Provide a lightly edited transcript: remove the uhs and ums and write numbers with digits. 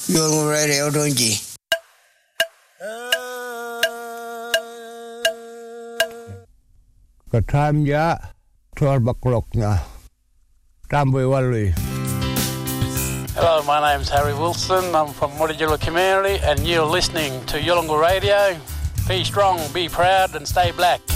Yolngu Radio Donji. Katamya Torbakrokna Tambewali. Hello, my name's Harry Wilson. I'm from Murrayilla Community and you're listening to Yolngu Radio. Be strong, be proud and stay black.